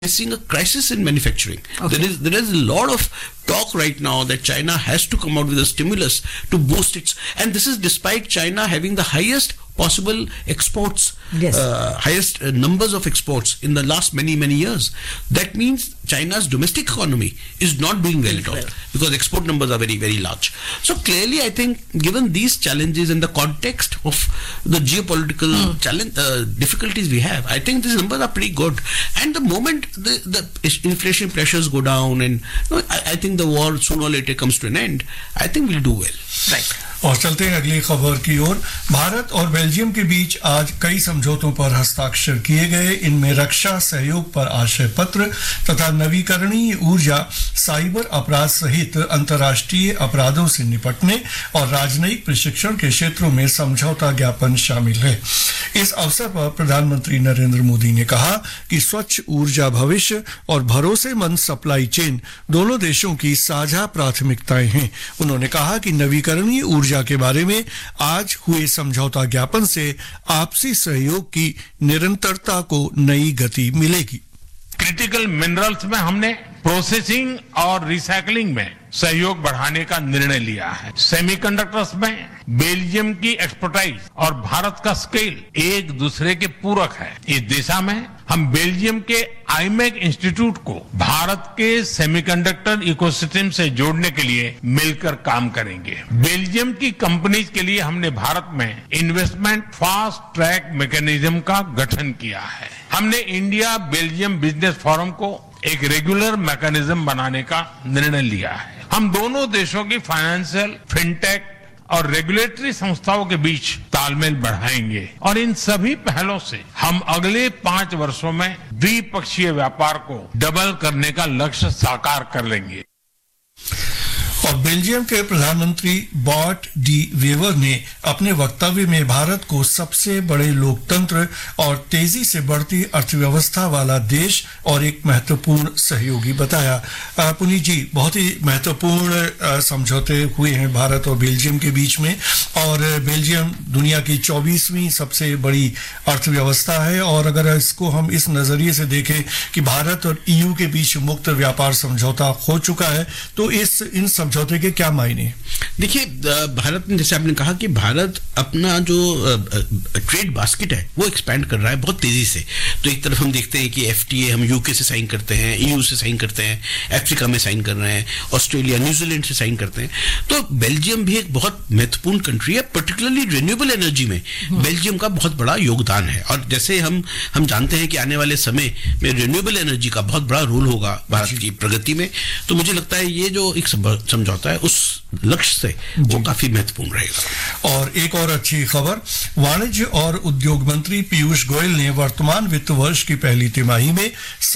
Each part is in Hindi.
facing a crisis in manufacturing. Okay. There is a lot of talk right now that China has to come out with a stimulus to boost its, and this is despite China having the highest possible exports, highest numbers of exports in the last many years. That means China's domestic economy is not doing well at all because export numbers are very large. So clearly, I think given these challenges in the context of the geopolitical challenge difficulties we have, I think these numbers are pretty good. And the moment the inflation pressures go down, and I think the war sooner or later comes to an end, I think we'll do well. Right. और चलते हैं अगली खबर की ओर। भारत और बेल्जियम के बीच आज कई समझौतों पर हस्ताक्षर किए गए। इनमें रक्षा सहयोग पर आशय पत्र तथा नवीकरणीय ऊर्जा, साइबर अपराध सहित अंतर्राष्ट्रीय अपराधों से निपटने और राजनयिक प्रशिक्षण के क्षेत्रों में समझौता ज्ञापन शामिल है। इस अवसर पर प्रधानमंत्री नरेंद्र मोदी ने कहा कि स्वच्छ ऊर्जा भविष्य और भरोसेमंद सप्लाई चेन दोनों देशों की साझा प्राथमिकताएं हैं। उन्होंने कहा कि नवीकरणीय ऊर्जा के बारे में आज हुए समझौता ज्ञापन से आपसी सहयोग की निरंतरता को नई गति मिलेगी। क्रिटिकल मिनरल्स में हमने प्रोसेसिंग और रिसाइकलिंग में सहयोग बढ़ाने का निर्णय लिया है। सेमीकंडक्टर्स में बेल्जियम की एक्सपर्टाइज और भारत का स्केल एक दूसरे के पूरक है। इस दिशा में हम बेल्जियम के आईमेक इंस्टीट्यूट को भारत के सेमीकंडक्टर इकोसिस्टम से जोड़ने के लिए मिलकर काम करेंगे। बेल्जियम की कंपनीज के लिए हमने भारत में इन्वेस्टमेंट फास्ट ट्रैक मैकेनिज्म का गठन किया है। हमने इंडिया बेल्जियम बिजनेस फोरम को एक रेगुलर मैकेनिज्म बनाने का निर्णय लिया है। हम दोनों देशों की फाइनेंशियल, फिनटेक और रेगुलेटरी संस्थाओं के बीच तालमेल बढ़ाएंगे और इन सभी पहलों से हम अगले 5 वर्षों में द्विपक्षीय व्यापार को डबल करने का लक्ष्य साकार कर लेंगे। और बेल्जियम के प्रधानमंत्री बॉट डी वेवर ने अपने वक्तव्य में भारत को सबसे बड़े लोकतंत्र और तेजी से बढ़ती अर्थव्यवस्था वाला देश और एक महत्वपूर्ण सहयोगी बताया। पुनीत जी, बहुत ही महत्वपूर्ण समझौते हुए हैं भारत और बेल्जियम के बीच में, और बेल्जियम दुनिया की 24वीं सबसे बड़ी अर्थव्यवस्था है। और अगर इसको हम इस नजरिए से देखें कि भारत और ईयू के बीच मुक्त व्यापार समझौता हो चुका है, तो इन समझौते के क्या मायने? देखिए, भारत ने, जैसे आपने कहा कि भारत अपना जो ट्रेड बास्केट है वो एक्सपैंड कर रहा है बहुत तेजी से। तो एक तरफ हम देखते हैं कि एफटीए हम यूके से साइन करते हैं, ईयू से साइन करते हैं, अफ्रीका में साइन कर रहे हैं, ऑस्ट्रेलिया, न्यूजीलैंड से साइन करते हैं। तो बेल्जियम भी एक बहुत महत्वपूर्ण कंट्री है, पर्टिकुलरली रिन्यूएबल एनर्जी में बेल्जियम का बहुत बड़ा योगदान है। और जैसे हम जानते हैं कि आने वाले समय में रिन्यूएबल एनर्जी का बहुत बड़ा रोल होगा भारत की प्रगति में। तो मुझे लगता है ये जो एक समझौता है उस लक्ष्य से वो काफी महत्वपूर्ण रहेगा। और एक और अच्छी खबर, वाणिज्य और उद्योग मंत्री पीयूष गोयल ने वर्तमान वित्त वर्ष की पहली तिमाही में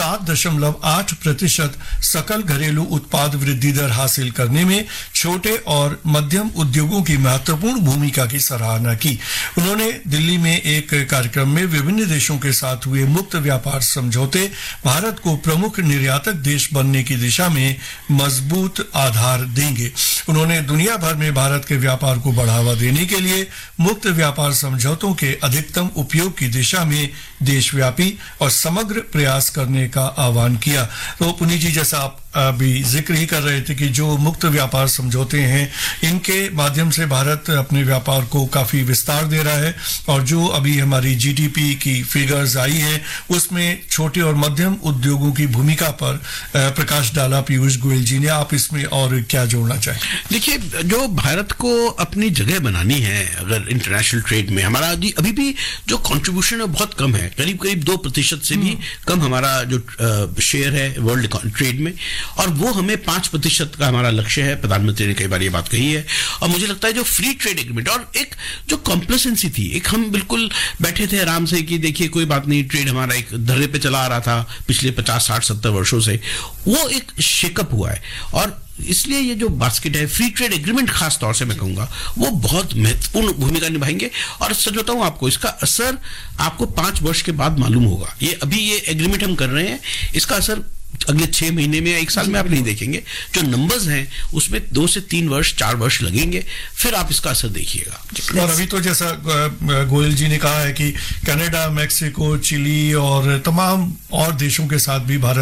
7.8% सकल घरेलू उत्पाद वृद्धि दर हासिल करने में छोटे और मध्यम उद्योगों की महत्वपूर्ण भूमिका की सराहना की। उन्होंने दिल्ली में एक कार्यक्रम में विभिन्न देशों के साथ हुए मुक्त व्यापार समझौते भारत को प्रमुख निर्यातक देश बनने की दिशा में मजबूत आधार देंगे। उन्होंने दुनिया भर में भारत के व्यापार को बढ़ावा देने के लिए मुक्त व्यापार समझौतों के अधिकतम उपयोग की दिशा में देशव्यापी और समग्र प्रयास करने का आह्वान किया। तो पुनीत जी, जैसा आप अभी जिक्र ही कर रहे थे कि जो मुक्त व्यापार समझौते हैं, इनके माध्यम से भारत अपने व्यापार को काफी विस्तार दे रहा है। और जो अभी हमारी जीडीपी की फिगर्स आई है उसमें छोटे और मध्यम उद्योगों की भूमिका पर प्रकाश डाला पीयूष गोयल जी ने। आप इसमें और क्या जोड़ना चाहें? देखिए, जो भारत को अपनी जगह बनानी है अगर इंटरनेशनल ट्रेड में, हमारा अभी भी जो कंट्रीब्यूशन है बहुत कम है, करीब 2% से भी कम हमारा जो शेयर है वर्ल्ड ट्रेड में, और वो हमें 5% का हमारा लक्ष्य है। प्रधानमंत्री ने कई बार ये बात कही है। और मुझे लगता है जो फ्री ट्रेड एग्रीमेंट और एक जो कॉम्प्लेसेंसी थी, एक हम बिल्कुल बैठे थे आराम से कि देखिए कोई बात नहीं, ट्रेड हमारा एक धर्रे पे चला आ रहा था पिछले 50, 60, 70 वर्षों से, वो एक शेकअप हुआ है। और इसलिए ये जो बास्केट है, फ्री ट्रेड एग्रीमेंट खास तौर से मैं कहूंगा, वो बहुत महत्वपूर्ण भूमिका निभाएंगे। और सच बताऊं आपको, इसका असर आपको 5 वर्ष के बाद मालूम होगा। ये अभी ये एग्रीमेंट हम कर रहे हैं, इसका असर अगले 6 महीने में या 1 साल में आप नहीं देखेंगे। जो नंबर्स हैं उसमें 2 से 3 वर्ष, 4 वर्ष लगेंगे, फिर आप इसका असर देखिएगा। और अभी तो जैसा गोयल जी ने कहा है कि कनाडा, मैक्सिको, चिली और तमाम और देशों के साथ भी भारत